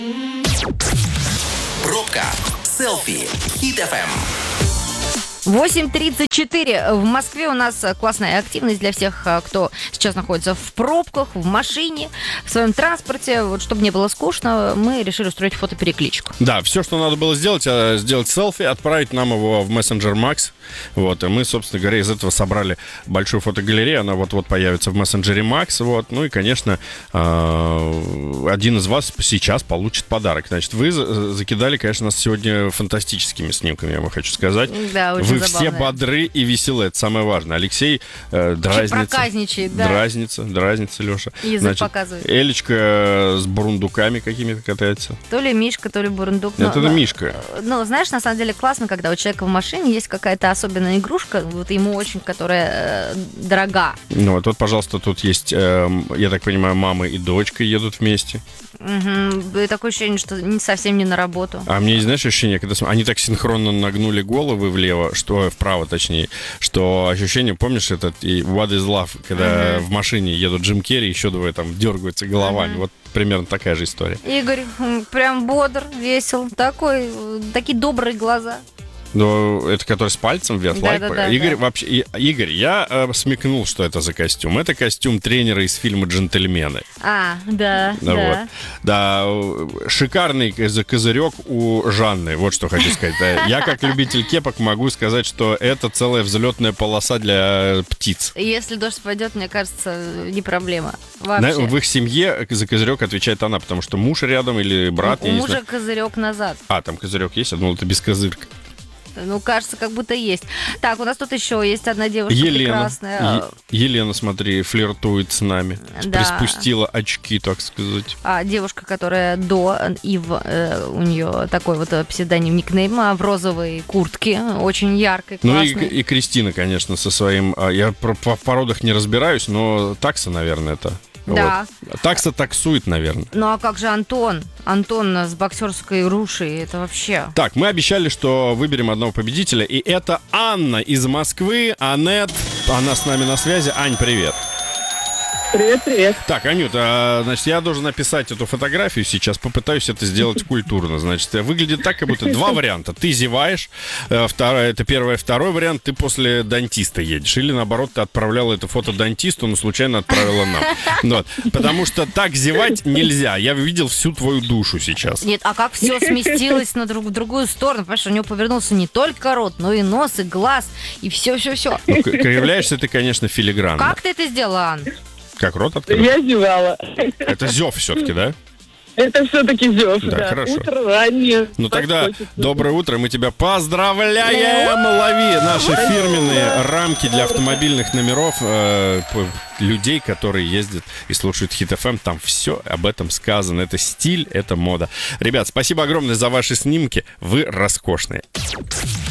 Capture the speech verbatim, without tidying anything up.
Пробка. Селфи. Хит эф эм. восемь тридцать четыре. В Москве у нас классная активность для всех, кто сейчас находится в пробках, в машине, в своем транспорте. Вот, чтобы не было скучно, мы решили устроить фотоперекличку. Да, все, что надо было сделать, сделать селфи, отправить нам его в мессенджер Max. Вот, и мы, собственно говоря, из этого собрали большую фотогалерею. Она вот-вот появится в мессенджере Max. Вот, ну и, конечно, один из вас сейчас получит подарок. Значит, вы закидали, конечно, нас сегодня фантастическими снимками, я вам хочу сказать. Да, очень Вы забавная. все бодры и веселы, это самое важное. Алексей э, дразнится. Проказничает, да. Дразнится, дразнится, Леша. Язык Значит, показывает. Элечка с бурундуками какими-то катается. То ли Мишка, то ли Бурундук. Это но, Мишка. Ну, знаешь, на самом деле классно, когда у человека в машине есть какая-то особенная игрушка, вот ему очень, которая э, дорога. Ну, вот, вот, пожалуйста, тут есть, э, я так понимаю, мама и дочка едут вместе. Угу. И такое ощущение, что не, совсем не на работу. А мне, знаешь, ощущение, когда см- они так синхронно нагнули головы влево, что вправо, точнее, что ощущение, помнишь, этот и What is Love, когда uh-huh. в машине едут Джим Керри, еще двое там дергаются головами. Uh-huh. Вот примерно такая же история. Игорь прям бодр, весел, такой, такие добрые глаза. Ну, это который с пальцем вверх, да, лайк. Да, да, Игорь, да. вообще, и, Игорь, я э, смекнул, что это за костюм. Это костюм тренера из фильма «Джентльмены». А, да, да. да. Вот. Да, шикарный козырек у Жанны, вот что хочу сказать. Я, как любитель кепок, могу сказать, что это целая взлетная полоса для птиц. Если дождь пойдет, мне кажется, не проблема. Вообще. В их семье за козырек отвечает она, потому что муж рядом или брат. У мужа козырек назад. А, там козырек есть? Я думал, это без козырка. Ну, кажется, как будто есть. Так, у нас тут еще есть одна девушка Елена, прекрасная. Е- Елена, смотри, флиртует с нами. Да. Приспустила очки, так сказать. А, девушка, которая до Ив, э, у нее такой вот псевдоним, никнейм, в розовой куртке, очень яркой, классной. Ну и, и Кристина, конечно, со своим... Я про, по породах не разбираюсь, но такса, наверное, это... Да. Вот. Такса таксует, наверное. Ну а как же Антон? Антон с боксерской рушей, это вообще... Так, мы обещали, что выберем одного победителя, и это Анна из Москвы. Анет, она с нами на связи. Ань, привет. Привет, привет. Так, Анют, а, значит, я должен написать эту фотографию сейчас, попытаюсь это сделать культурно. Значит, выглядит так, как будто два варианта. Ты зеваешь, второе, это первое, второй вариант, ты после дантиста едешь. Или, наоборот, ты отправляла это фото дантисту, но случайно отправила нам. Вот. Потому что так зевать нельзя. Я видел всю твою душу сейчас. Нет, а как все сместилось на друг, в другую сторону. Понимаешь, у него повернулся не только рот, но и нос, и глаз, и все-все-все. Ну, кривляешься ты, конечно, филигранно. Как ты это сделала, Ан? Как, рот открыл? Я зевала. Это зев все-таки, да? Это все-таки зев, да. да. Хорошо. Утро раннее. Ну тогда хочется. Доброе утро, мы тебя поздравляем! Лови наши фирменные рамки для автомобильных номеров э, людей, которые ездят и слушают Хит эф эм. Там все об этом сказано. Это стиль, это мода. Ребят, спасибо огромное за ваши снимки. Вы роскошные.